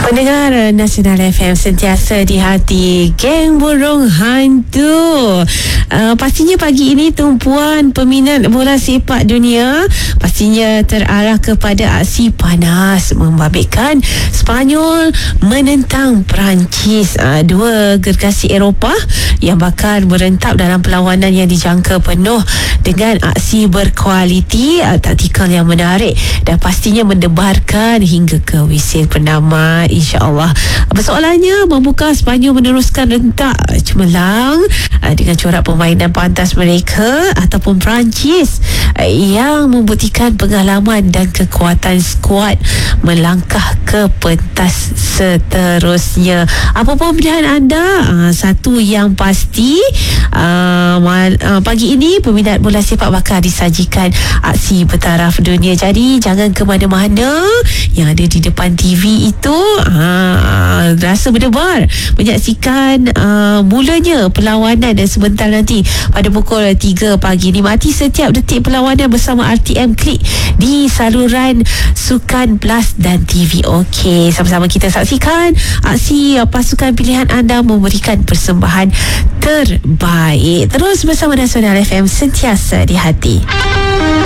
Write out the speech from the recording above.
Pendengar Nasional FM sentiasa di hati geng burung hantu. Pastinya pagi ini tumpuan peminat bola sepak dunia pastinya terarah kepada aksi panas membabitkan Spanyol menentang Perancis, dua gergasi Eropah yang bakal merentap dalam perlawanan yang dijangka penuh dengan aksi berkualiti, taktikal yang menarik dan pastinya mendebarkan hingga ke wisil perdamai, insya-Allah. Persoalannya, membuka Spanyol meneruskan rentak cemerlang dengan corak permainan pantas mereka ataupun Perancis yang membuktikan pengalaman dan kekuatan skuad melangkah ke pentas seterusnya. Apa pun pilihan anda, satu yang pasti, pagi ini peminat bola sepak bakal disajikan aksi bertaraf dunia. Jadi jangan ke mana-mana, yang ada di depan TV itu rasa berdebar menyaksikan mulanya perlawanan, dan sebentar nanti pada pukul 3 pagi nikmati setiap detik perlawanan bersama RTM Klik di saluran Sukan Plus dan TV OK. Sama-sama kita saksikan aksi pasukan pilihan anda memberikan persembahan terbaik. Terus bersama Nasional FM sentiasa di hati.